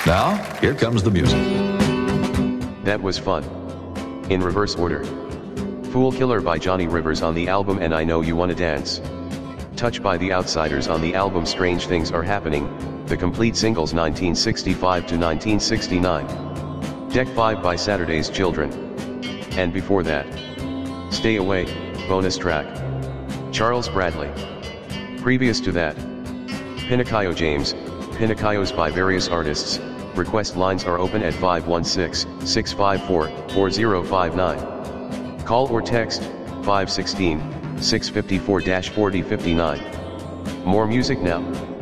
Now, here comes the music. That was fun. In reverse order. Fool Killer by Johnny Rivers on the album And I Know You Wanna Dance. Touch by The Outsiders on the album Strange Things Are Happening, the complete singles 1965 to 1969. Deck 5 by Saturday's Children. And before that, Stay Away, bonus track. Charles Bradley. Previous to that, Pinocchio James, Pinocchios by various artists. Request lines are open at 516-654-4059. Call or text 516-654-4059. More music now.